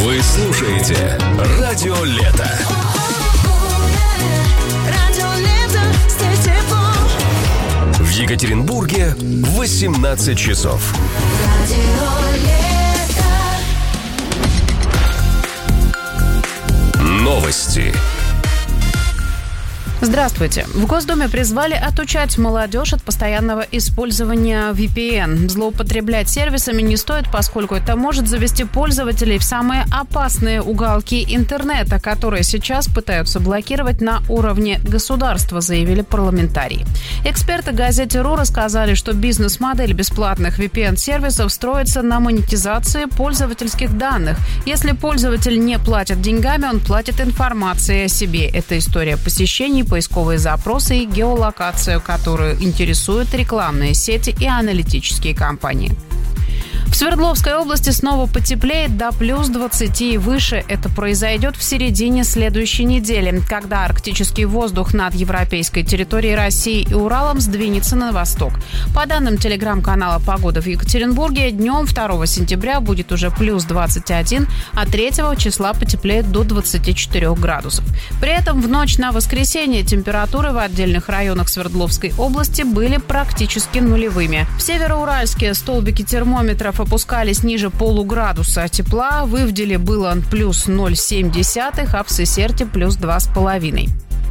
Вы слушаете Радио Лето. В Екатеринбурге 18 часов. Новости. Здравствуйте. В Госдуме призвали отучать молодежь от постоянного использования VPN. Злоупотреблять сервисами не стоит, поскольку это может завести пользователей в самые опасные уголки интернета, которые сейчас пытаются блокировать на уровне государства, заявили парламентарии. Эксперты газете РУ рассказали, что бизнес-модель бесплатных VPN-сервисов строится на монетизации пользовательских данных. Если пользователь не платит деньгами, он платит информацией о себе. Это история посещений, поисковые запросы и геолокацию, которую интересуют рекламные сети и аналитические компании. В Свердловской области снова потеплеет до плюс 20 и выше. Это произойдет в середине следующей недели, когда арктический воздух над европейской территорией России и Уралом сдвинется на восток. По данным телеграм-канала «Погода в Екатеринбурге», днем 2 сентября будет уже плюс 21, а 3 числа потеплеет до 24 градусов. При этом в ночь на воскресенье температуры в отдельных районах Свердловской области были практически нулевыми. В Североуральске столбики термометров опускались ниже полуградуса тепла. В Ивделе было плюс 0,7, а в Сысерте плюс 2,5.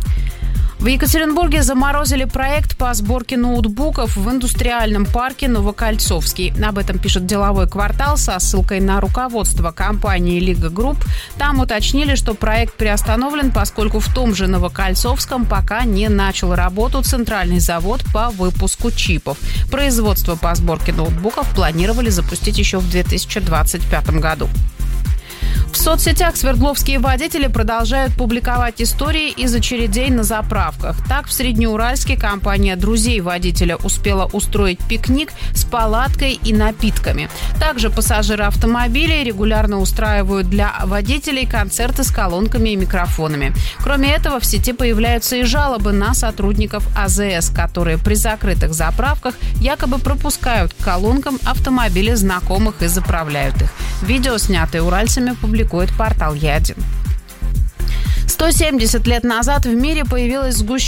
В Екатеринбурге заморозили проект по сборке ноутбуков в индустриальном парке Новокольцовский. Об этом пишет «Деловой квартал» со ссылкой на руководство компании «Лига Групп». Там уточнили, что проект приостановлен, поскольку в том же Новокольцовском пока не начал работу центральный завод по выпуску чипов. Производство по сборке ноутбуков планировали запустить еще в 2025 году. В соцсетях свердловские водители продолжают публиковать истории из очередей на заправках. Так, в Среднеуральске компания друзей водителя успела устроить пикник с палаткой и напитками. Также пассажиры автомобилей регулярно устраивают для водителей концерты с колонками и микрофонами. Кроме этого, в сети появляются и жалобы на сотрудников АЗС, которые при закрытых заправках якобы пропускают к колонкам автомобили знакомых и заправляют их. Видео, снятое уральцами, публикует портал Е1. 170 лет назад в мире появилась сгущенка